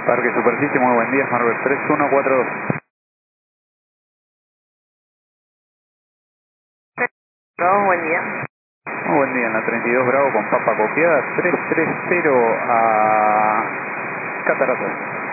Parque Superficie, muy buen día, Marvel 3142. No, buen día. Muy buen día, en la 32 Bravo con papa copiada, 330 a Cataratas.